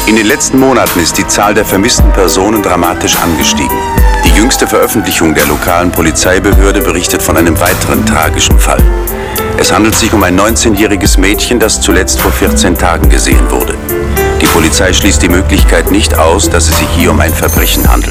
In den letzten Monaten ist die Zahl der vermissten Personen dramatisch angestiegen. Die jüngste Veröffentlichung der lokalen Polizeibehörde berichtet von einem weiteren tragischen Fall. Es handelt sich um ein 19-jähriges Mädchen, das zuletzt vor 14 Tagen gesehen wurde. Die Polizei schließt die Möglichkeit nicht aus, dass es sich hier um ein Verbrechen handelt.